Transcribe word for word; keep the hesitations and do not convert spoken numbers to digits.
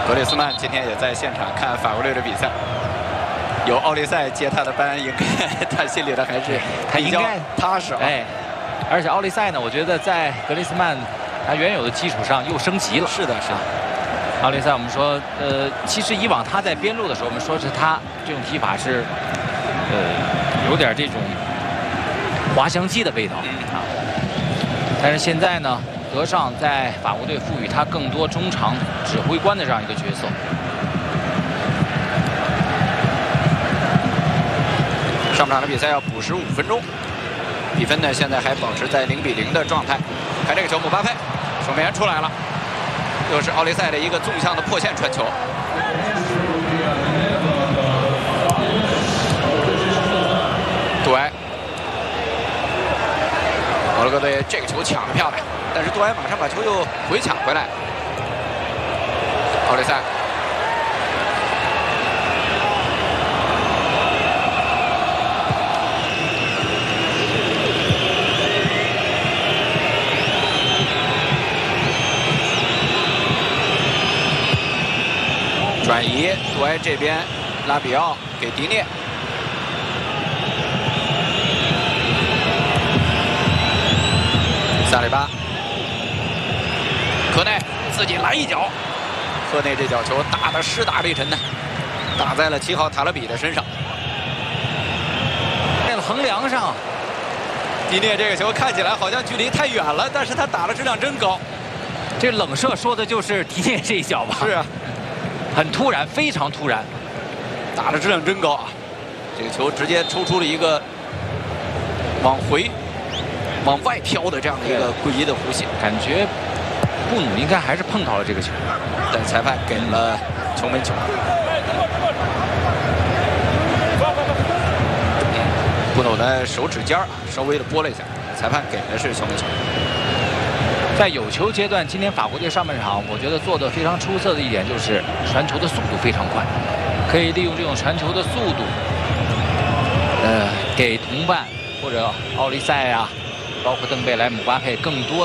格里斯曼今天也在现场看法国队的比赛，有奥利塞接他的班，应该他心里的还是他应该踏实。 哎，而且奥利塞呢，我觉得在格里斯曼他原有的基础上又升级了。 是的，是的。 奥利塞，我们说，呃，其实以往他在边路的时候，我们说是他这种踢法是，呃，有点这种滑翔机的味道啊。但是现在呢，德尚在法国队赋予他更多中场指挥官的这样一个角色。 上半场的比赛要补时五分钟，比分呢现在还保持在零比零的状态。看这个球，姆巴佩守门员出来了，又是奥利塞的一个纵向的破线传球。杜埃，摩洛哥队这个球抢得漂亮，但是杜埃马上把球又回抢回来。奥利塞。转移，杜埃这边拉比奥给迪涅，萨里巴，科内自己来一脚，科内这脚球打得势大力沉呢，打在了七号塔勒比的身上。 在横梁上， 迪涅这个球看起来好像距离太远了，但是他打的质量真高。 这冷射说的就是迪涅这一脚吧？ 是啊。 很突然，非常突然， 打的质量真高啊！这个球直接抽出了一个往回、往外飘的这样的一个诡异的弧线， 感觉布努应该还是碰到了这个球， 但裁判给了球门球。布努的手指尖啊，稍微的拨了一下，裁判给的是球门球。 在有球阶段，今天法国队上半场，我觉得做得非常出色的一点就是传球的速度非常快，可以利用这种传球的速度，呃，给同伴或者奥利塞啊，包括登贝莱、姆巴佩更多。